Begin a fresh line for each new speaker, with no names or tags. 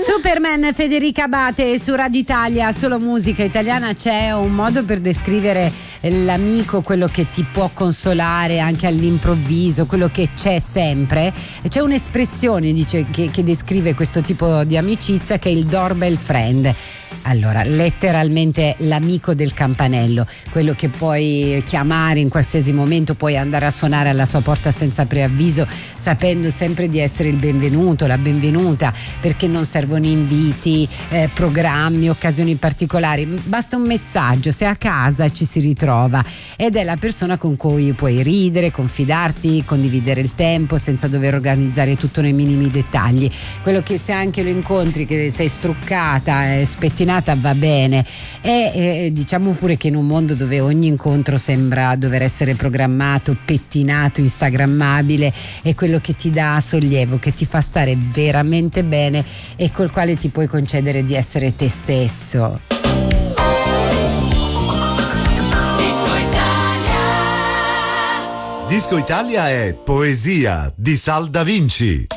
Superman, Federica Abate su Radio Italia, solo musica italiana. C'è un modo per descrivere l'amico, quello che ti può consolare anche all'improvviso, quello che c'è sempre. C'è un'espressione, dice, che descrive questo tipo di amicizia, che è il doorbell friend. Allora, letteralmente l'amico del campanello, quello che puoi chiamare in qualsiasi momento, puoi andare a suonare alla sua porta senza preavviso, sapendo sempre di essere il benvenuto, la benvenuta, perché non servono inviti, programmi, occasioni particolari, basta un messaggio, se a casa ci si ritrova, ed è la persona con cui puoi ridere, confidarti, condividere il tempo senza dover organizzare tutto nei minimi dettagli, quello che se anche lo incontri che sei struccata, spettinata, va bene. E diciamo pure che in un mondo dove ogni incontro sembra dover essere programmato, pettinato, instagrammabile, è quello che ti dà sollievo, che ti fa stare veramente bene e col quale ti puoi concedere di essere te stesso.
Disco Italia è Poesia di Sal Da Vinci.